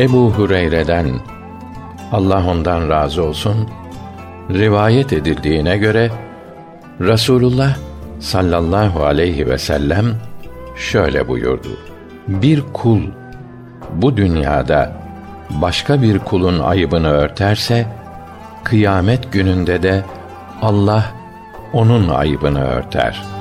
Ebu Hureyre'den, Allah ondan razı olsun, rivayet edildiğine göre Rasulullah sallallahu aleyhi ve sellem şöyle buyurdu: Bir kul bu dünyada başka bir kulun ayıbını örterse, kıyamet gününde de Allah onun ayıbını örter.